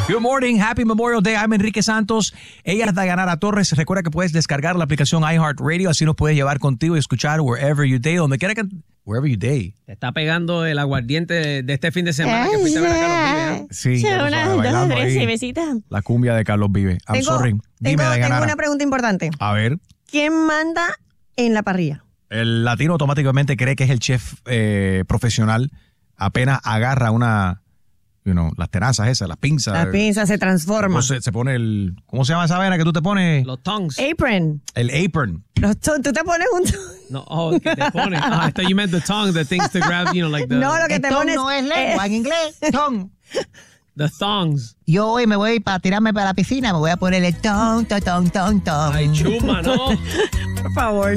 Good morning, happy Memorial Day. I'm Enrique Santos. Ella es Dayanara Torres. Recuerda que puedes descargar la aplicación iHeartRadio, así nos puedes llevar contigo y escuchar wherever you day, donde quiera que... Wherever you day. Te está pegando el aguardiente de este fin de semana que fuiste a ver a Carlos Vives, ¿eh? Sí, unas 2 o 3 cervecitas. la cumbia de Carlos Vives. I'm sorry. Dime, tengo una pregunta importante. A ver. ¿Quién manda en la parrilla? El latino automáticamente cree que es el chef profesional. Apenas agarra las tenazas esas, las pinzas. La pinza se transforma. Se pone el... ¿Cómo se llama esa vaina que tú te pones? Los tongs. Apron. El apron. Tú te pones un... No, que te pones. I thought you meant the tongue, the things to grab, like the... No, lo que te pones... no es lengua, en inglés, tongue. The thongs. Yo hoy me voy para tirarme para la piscina, me voy a poner el tong. Ay, chuma, ¿no? Por favor.